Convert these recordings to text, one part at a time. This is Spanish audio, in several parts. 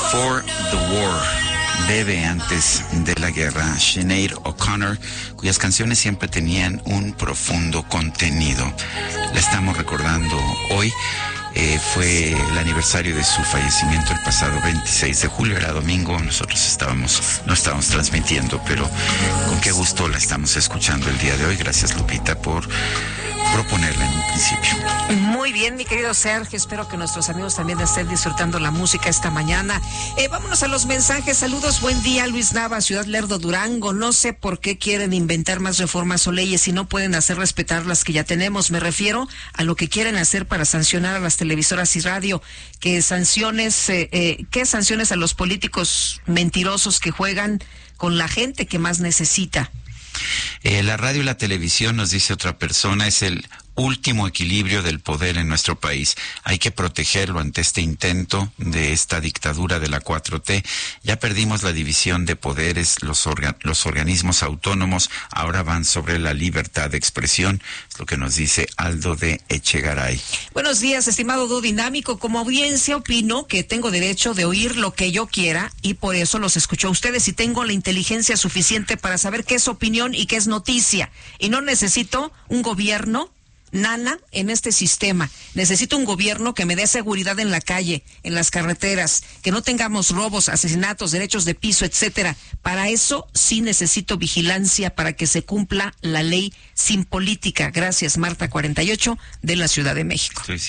Before the War, Bebe antes de la guerra, Sinead O'Connor, cuyas canciones siempre tenían un profundo contenido. La estamos recordando hoy. Fue el aniversario de su fallecimiento el pasado 26 de julio, era domingo. Nosotros no estábamos transmitiendo, pero con qué gusto la estamos escuchando el día de hoy. Gracias, Lupita, por proponerla en un principio. Muy bien, mi querido Sergio, espero que nuestros amigos también estén disfrutando la música esta mañana. Vámonos a los mensajes. Saludos, buen día, Luis Nava, Ciudad Lerdo, Durango. No sé por qué quieren inventar más reformas o leyes si no pueden hacer respetar las que ya tenemos. Me refiero a lo que quieren hacer para sancionar a las televisoras y radio. ¿Qué sanciones a los políticos mentirosos que juegan con la gente que más necesita? La radio y la televisión, nos dice otra persona, es el último equilibrio del poder en nuestro país. Hay que protegerlo ante este intento de esta dictadura de la 4T. Ya perdimos la división de poderes, los organismos autónomos ahora van sobre la libertad de expresión, es lo que nos dice Aldo de Echegaray. Buenos días, estimado dúo dinámico. Como audiencia opino que tengo derecho de oír lo que yo quiera y por eso los escucho a ustedes y tengo la inteligencia suficiente para saber qué es opinión y qué es noticia. Y no necesito un gobierno nana en este sistema. Necesito un gobierno que me dé seguridad en la calle, en las carreteras, que no tengamos robos, asesinatos, derechos de piso, etcétera. Para eso sí necesito vigilancia para que se cumpla la ley sin política. Gracias, Marta 48 de la Ciudad de México. Estoy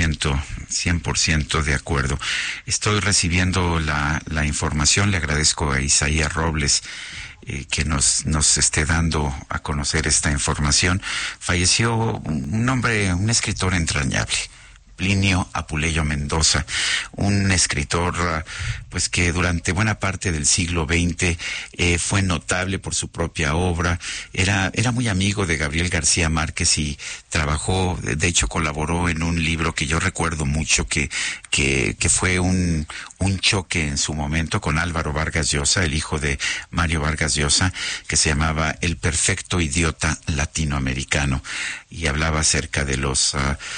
100% de acuerdo. Estoy recibiendo la información. Le agradezco a Isaías Robles que nos esté dando a conocer esta información. Falleció un escritor entrañable, Plinio Apuleyo Mendoza, un escritor pues que durante buena parte del siglo XX fue notable por su propia obra. Era muy amigo de Gabriel García Márquez y trabajó, de hecho colaboró en un libro que yo recuerdo mucho que fue un choque en su momento con Álvaro Vargas Llosa, el hijo de Mario Vargas Llosa, que se llamaba El perfecto idiota latinoamericano, y hablaba acerca de los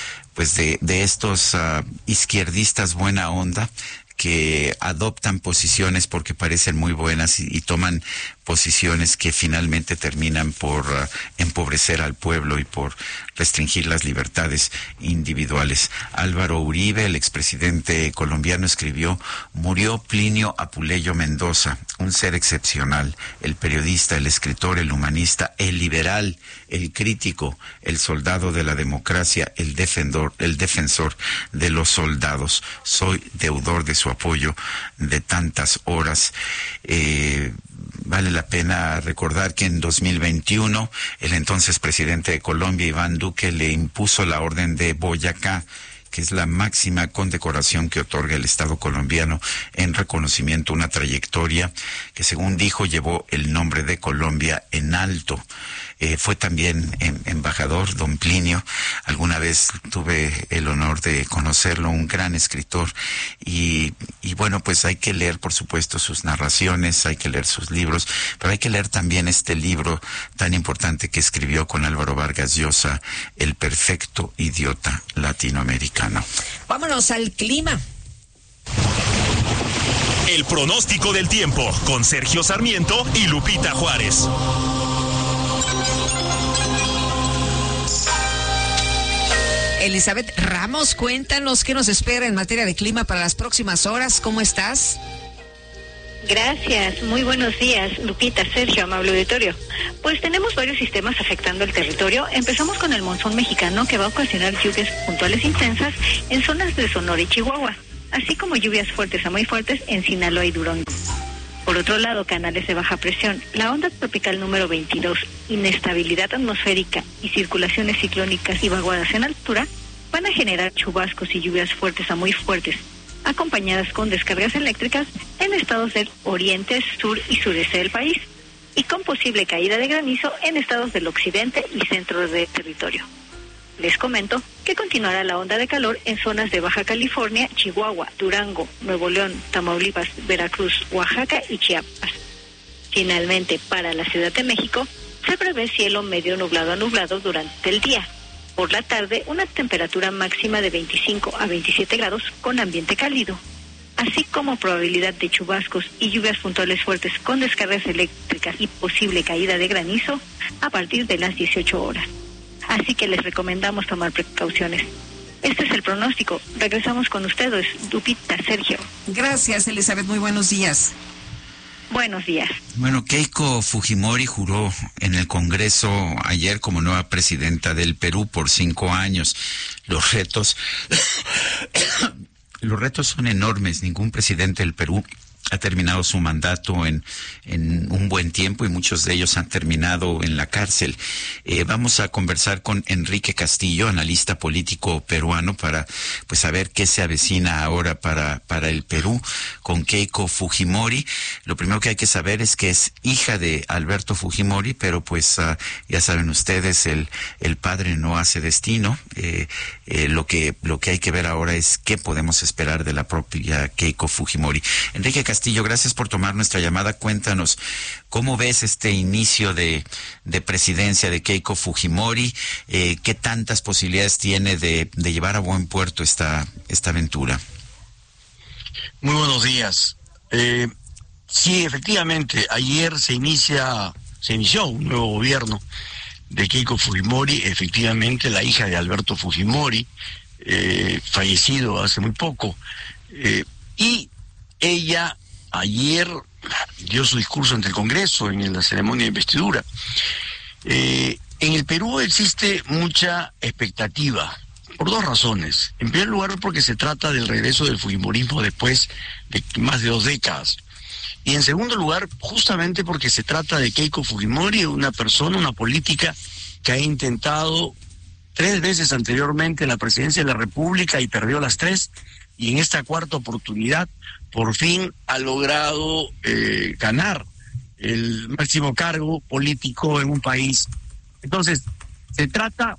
de estos izquierdistas buena onda que adoptan posiciones porque parecen muy buenas y toman posiciones que finalmente terminan por empobrecer al pueblo y por restringir las libertades individuales. Álvaro Uribe, el expresidente colombiano, escribió: murió Plinio Apuleyo Mendoza, un ser excepcional, el periodista, el escritor, el humanista, el liberal, el crítico, el soldado de la democracia, el defensor de los soldados. Soy deudor de su apoyo de tantas horas. Vale la pena recordar que en 2021 el entonces presidente de Colombia, Iván Duque, le impuso la Orden de Boyacá, que es la máxima condecoración que otorga el Estado colombiano en reconocimiento a una trayectoria que, según dijo, llevó el nombre de Colombia en alto. Fue también embajador, don Plinio. Alguna vez tuve el honor de conocerlo, un gran escritor. Y bueno, pues hay que leer, por supuesto, sus narraciones, hay que leer sus libros, pero hay que leer también este libro tan importante que escribió con Álvaro Vargas Llosa, El perfecto idiota latinoamericano. Vámonos al clima. El pronóstico del tiempo con Sergio Sarmiento y Lupita Juárez. Elizabeth Ramos, cuéntanos qué nos espera en materia de clima para las próximas horas. ¿Cómo estás? Gracias, muy buenos días, Lupita, Sergio, amable auditorio. Pues tenemos varios sistemas afectando el territorio. Empezamos con el monzón mexicano, que va a ocasionar lluvias puntuales intensas en zonas de Sonora y Chihuahua, así como lluvias fuertes a muy fuertes en Sinaloa y Durango. Por otro lado, canales de baja presión, la onda tropical número 22, inestabilidad atmosférica y circulaciones ciclónicas y vaguadas en altura van a generar chubascos y lluvias fuertes a muy fuertes, acompañadas con descargas eléctricas en estados del oriente, sur y sureste del país, y con posible caída de granizo en estados del occidente y centro del territorio. Les comento que continuará la onda de calor en zonas de Baja California, Chihuahua, Durango, Nuevo León, Tamaulipas, Veracruz, Oaxaca y Chiapas. Finalmente, para la Ciudad de México, se prevé cielo medio nublado a nublado durante el día. Por la tarde, una temperatura máxima de 25 a 27 grados con ambiente cálido. así como probabilidad de chubascos y lluvias puntuales fuertes con descargas eléctricas y posible caída de granizo a partir de las 18 horas. Así que les recomendamos tomar precauciones. Este es el pronóstico. Regresamos con ustedes, Lupita, Sergio. Gracias, Elizabeth. Muy buenos días. Buenos días. Bueno, Keiko Fujimori juró en el Congreso ayer como nueva presidenta del Perú por 5 años. Los retos son enormes. Ningún presidente del Perú ha terminado su mandato en un buen tiempo y muchos de ellos han terminado en la cárcel. Vamos a conversar con Enrique Castillo, analista político peruano, para pues saber qué se avecina ahora para el Perú con Keiko Fujimori. Lo primero que hay que saber es que es hija de Alberto Fujimori, pero pues ya saben ustedes, el padre no hace destino. Lo que hay que ver ahora es qué podemos esperar de la propia Keiko Fujimori. Enrique Castillo, gracias por tomar nuestra llamada. Cuéntanos, ¿cómo ves este inicio de presidencia de Keiko Fujimori? ¿Qué tantas posibilidades tiene de llevar a buen puerto esta aventura? Muy buenos días. Sí, efectivamente, ayer se inició un nuevo gobierno de Keiko Fujimori, efectivamente la hija de Alberto Fujimori, fallecido hace muy poco, y ella ayer dio su discurso ante el Congreso en la ceremonia de investidura. En el Perú existe mucha expectativa, por 2 razones. En primer lugar, porque se trata del regreso del fujimorismo después de más de 2 décadas. Y en segundo lugar, justamente porque se trata de Keiko Fujimori, una persona, una política que ha intentado 3 veces anteriormente en la presidencia de la República y perdió las 3, y en esta 4ª oportunidad por fin ha logrado ganar el máximo cargo político en un país. Entonces, se trata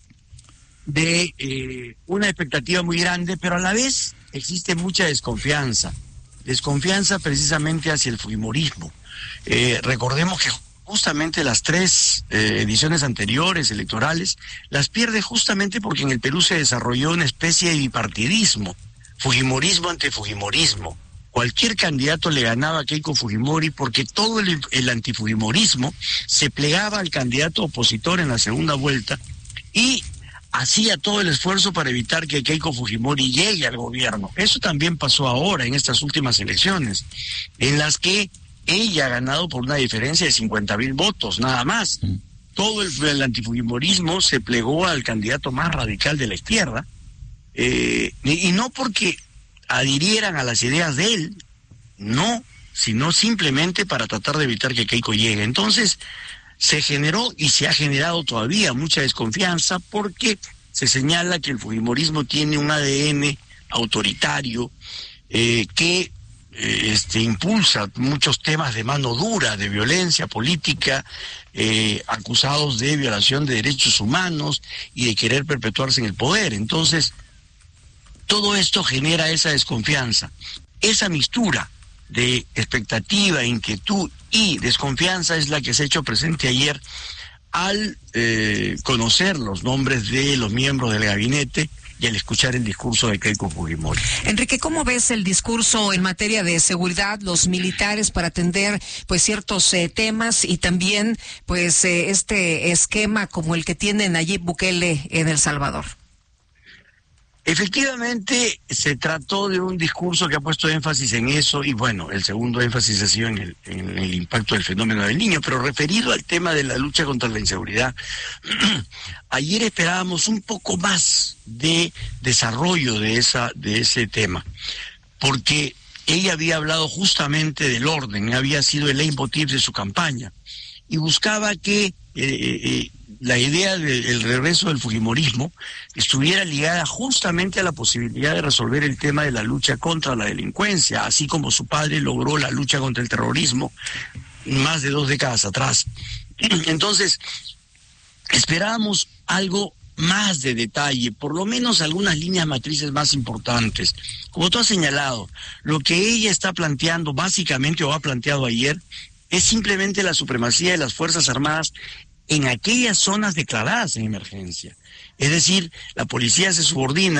de una expectativa muy grande, pero a la vez existe mucha desconfianza precisamente hacia el fujimorismo. Recordemos que justamente las 3 ediciones anteriores electorales las pierde justamente porque en el Perú se desarrolló una especie de bipartidismo, fujimorismo ante fujimorismo. Cualquier candidato le ganaba a Keiko Fujimori porque todo el antifujimorismo se plegaba al candidato opositor en la segunda vuelta y hacía todo el esfuerzo para evitar que Keiko Fujimori llegue al gobierno. Eso también pasó ahora en estas últimas elecciones, en las que ella ha ganado por una diferencia de 50,000 votos, nada más. Todo el antifujimorismo se plegó al candidato más radical de la izquierda, y no porque adhirieran a las ideas de él, no, sino simplemente para tratar de evitar que Keiko llegue. Entonces, se generó y se ha generado todavía mucha desconfianza porque se señala que el fujimorismo tiene un ADN autoritario que impulsa muchos temas de mano dura, de violencia política, acusados de violación de derechos humanos y de querer perpetuarse en el poder. Entonces, todo esto genera esa desconfianza, esa mixtura de expectativa, inquietud y desconfianza es la que se ha hecho presente ayer al conocer los nombres de los miembros del gabinete y al escuchar el discurso de Keiko Fujimori. Enrique, ¿cómo ves el discurso en materia de seguridad, los militares para atender pues ciertos temas y también pues este esquema como el que tiene Nayib Bukele en El Salvador? Efectivamente, se trató de un discurso que ha puesto énfasis en eso, y bueno, el segundo énfasis ha sido en el impacto del fenómeno del Niño, pero referido al tema de la lucha contra la inseguridad, ayer esperábamos un poco más de desarrollo de ese tema, porque ella había hablado justamente del orden, había sido el leitmotiv de su campaña, y buscaba que la idea del regreso del fujimorismo estuviera ligada justamente a la posibilidad de resolver el tema de la lucha contra la delincuencia, así como su padre logró la lucha contra el terrorismo más de 2 décadas atrás. Entonces, esperábamos algo más de detalle, por lo menos algunas líneas matrices más importantes. Como tú has señalado, lo que ella está planteando básicamente o ha planteado ayer es simplemente la supremacía de las Fuerzas Armadas en aquellas zonas declaradas en emergencia. Es decir, la policía se subordina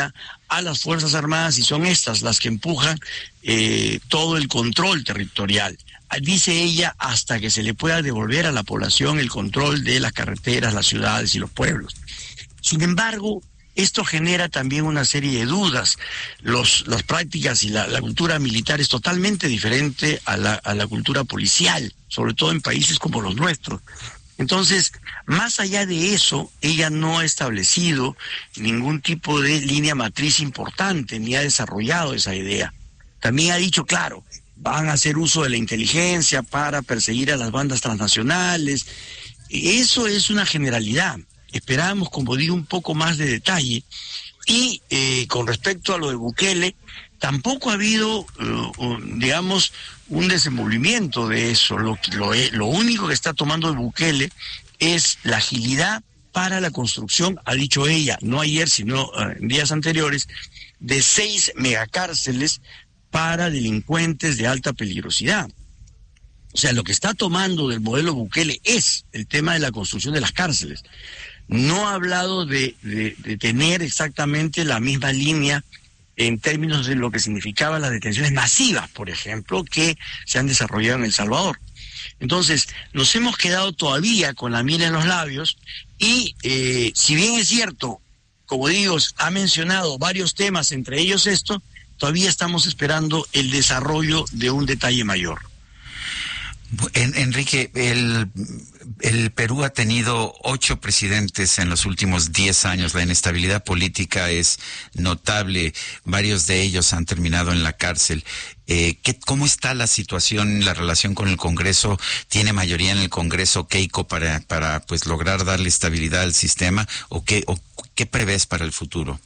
a las Fuerzas Armadas y son estas las que empujan todo el control territorial. Dice ella, hasta que se le pueda devolver a la población el control de las carreteras, las ciudades y los pueblos. Sin embargo, esto genera también una serie de dudas. Las prácticas y la cultura militar es totalmente diferente a la cultura policial, sobre todo en países como los nuestros. Entonces, más allá de eso, ella no ha establecido ningún tipo de línea matriz importante, ni ha desarrollado esa idea. También ha dicho, claro, van a hacer uso de la inteligencia para perseguir a las bandas transnacionales. Eso es una generalidad. Esperábamos, como digo, un poco más de detalle. Y con respecto a lo de Bukele, tampoco ha habido, digamos, un desenvolvimiento de eso. Lo único que está tomando el Bukele es la agilidad para la construcción, ha dicho ella, no ayer, sino en días anteriores, de 6 megacárceles para delincuentes de alta peligrosidad. O sea, lo que está tomando del modelo Bukele es el tema de la construcción de las cárceles. No ha hablado de tener exactamente la misma línea en términos de lo que significaban las detenciones masivas, por ejemplo, que se han desarrollado en El Salvador. Entonces, nos hemos quedado todavía con la miel en los labios y si bien es cierto, como digo, ha mencionado varios temas, entre ellos esto, todavía estamos esperando el desarrollo de un detalle mayor. Enrique, el Perú ha tenido 8 presidentes en los últimos 10 años. La inestabilidad política es notable. Varios de ellos han terminado en la cárcel. ¿Cómo está la situación, la relación con el Congreso? ¿Tiene mayoría en el Congreso Keiko para pues lograr darle estabilidad al sistema? ¿O qué prevés para el futuro?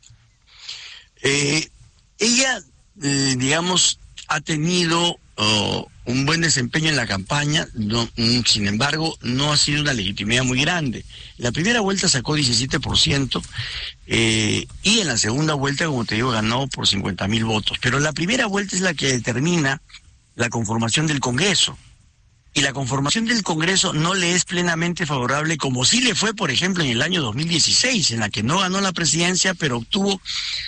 Ella, digamos, ha tenido un buen desempeño en la campaña, sin embargo, no ha sido una legitimidad muy grande. La primera vuelta sacó 17%, y en la segunda vuelta, como te digo, ganó por 50,000 votos. Pero la primera vuelta es la que determina la conformación del Congreso. Y la conformación del Congreso no le es plenamente favorable, como sí le fue, por ejemplo, en el año 2016, en la que no ganó la presidencia, pero obtuvo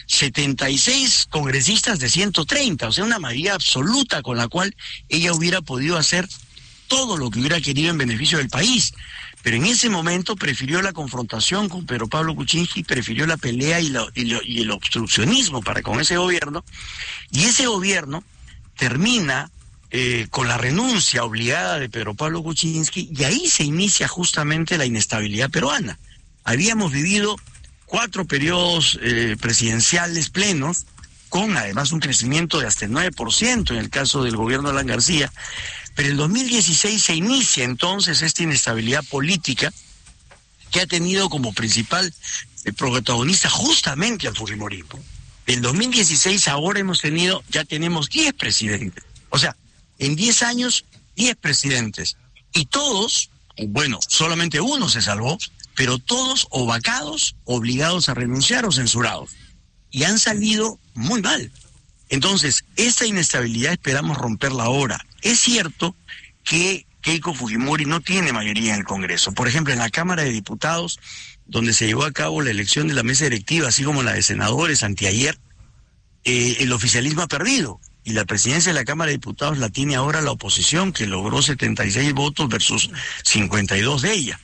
76 congresistas de 130, o sea, una mayoría absoluta con la cual ella hubiera podido hacer todo lo que hubiera querido en beneficio del país. Pero en ese momento prefirió la confrontación con Pedro Pablo Kuczynski, prefirió la pelea y el obstruccionismo para con ese gobierno, y ese gobierno termina con la renuncia obligada de Pedro Pablo Kuczynski, y ahí se inicia justamente la inestabilidad peruana. Habíamos vivido 4 periodos presidenciales plenos, con además un crecimiento de hasta el 9% en el caso del gobierno de Alan García, pero en 2016 se inicia entonces esta inestabilidad política que ha tenido como principal protagonista justamente al fujimorismo. Del 2016 ahora ya tenemos 10 presidentes. O sea, en 10 años, 10 presidentes. Y todos, bueno, solamente uno se salvó, pero todos o vacados, obligados a renunciar o censurados. Y han salido muy mal. Entonces, esta inestabilidad esperamos romperla ahora. Es cierto que Keiko Fujimori no tiene mayoría en el Congreso. Por ejemplo, en la Cámara de Diputados, donde se llevó a cabo la elección de la mesa directiva, así como la de senadores anteayer, el oficialismo ha perdido. Y la presidencia de la Cámara de Diputados la tiene ahora la oposición, que logró 76 votos versus 52 de ella.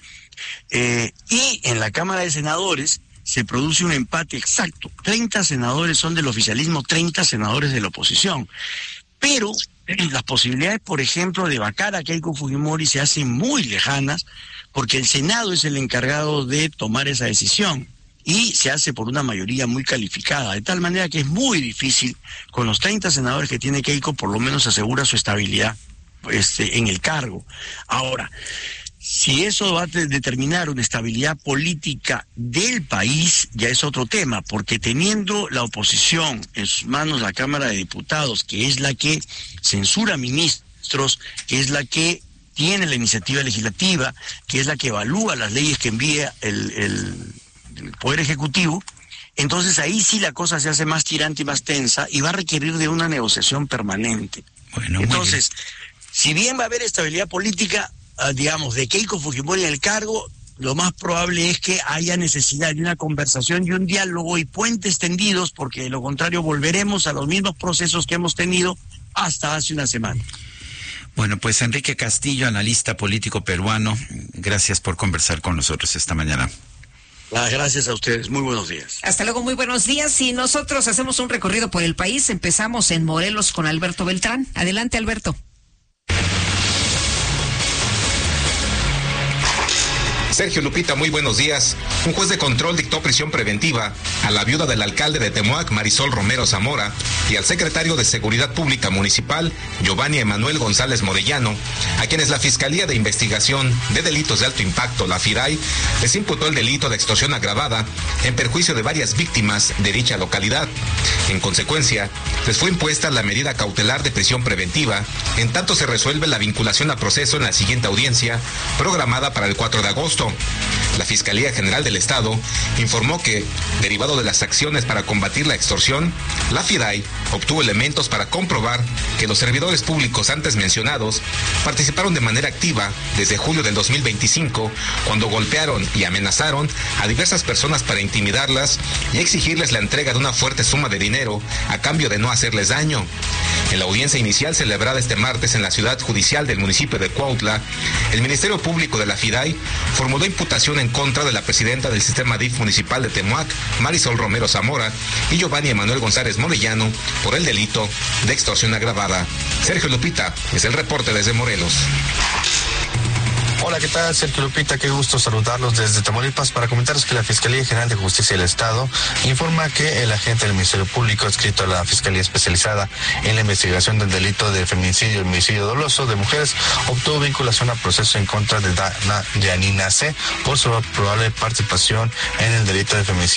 Y en la Cámara de Senadores se produce un empate exacto. 30 senadores son del oficialismo, 30 senadores de la oposición. Pero las posibilidades, por ejemplo, de vacar a Keiko Fujimori se hacen muy lejanas, porque el Senado es el encargado de tomar esa decisión. Y se hace por una mayoría muy calificada, de tal manera que es muy difícil, con los 30 senadores que tiene Keiko, por lo menos asegura su estabilidad en el cargo. Ahora, si eso va a determinar una estabilidad política del país, ya es otro tema, porque teniendo la oposición en sus manos la Cámara de Diputados, que es la que censura ministros, que es la que tiene la iniciativa legislativa, que es la que evalúa las leyes que envía el Poder Ejecutivo, entonces ahí sí la cosa se hace más tirante y más tensa y va a requerir de una negociación permanente. Bueno, entonces, si bien va a haber estabilidad política, digamos, de Keiko Fujimori en el cargo, lo más probable es que haya necesidad de una conversación y un diálogo y puentes tendidos, porque de lo contrario volveremos a los mismos procesos que hemos tenido hasta hace una semana. Bueno, pues Enrique Castillo, analista político peruano, gracias por conversar con nosotros esta mañana. Gracias a ustedes, muy buenos días. Hasta luego, muy buenos días. Y nosotros hacemos un recorrido por el país. Empezamos en Morelos con Alberto Beltrán. Adelante, Alberto. Sergio, Lupita, muy buenos días. Un juez de control dictó prisión preventiva a la viuda del alcalde de Temoac, Marisol Romero Zamora, y al secretario de Seguridad Pública Municipal, Giovanni Emanuel González Morellano, a quienes la Fiscalía de Investigación de Delitos de Alto Impacto, la FIDAI, les imputó el delito de extorsión agravada en perjuicio de varias víctimas de dicha localidad. En consecuencia, les fue impuesta la medida cautelar de prisión preventiva, en tanto se resuelve la vinculación a proceso en la siguiente audiencia, programada para el 4 de agosto. La Fiscalía General del Estado informó que, derivado de las acciones para combatir la extorsión, la FIDAI obtuvo elementos para comprobar que los servidores públicos antes mencionados participaron de manera activa desde julio del 2025, cuando golpearon y amenazaron a diversas personas para intimidarlas y exigirles la entrega de una fuerte suma de dinero a cambio de no hacerles daño. En la audiencia inicial celebrada este martes en la ciudad judicial del municipio de Cuautla, el Ministerio Público de la FIDAI formuló imputación en contra de la presidenta del sistema DIF municipal de Temoac, Marisol Romero Zamora, y Giovanni Emanuel González Morellano por el delito de extorsión agravada. Sergio, Lupita, es el reporte desde Morelos. Hola, ¿qué tal? Sergio, Lupita, qué gusto saludarlos desde Tamaulipas para comentarles que la Fiscalía General de Justicia del Estado informa que el agente del Ministerio Público adscrito a la Fiscalía Especializada en la investigación del delito de feminicidio y homicidio doloso de mujeres obtuvo vinculación a proceso en contra de Dana Yanina C. por su probable participación en el delito de feminicidio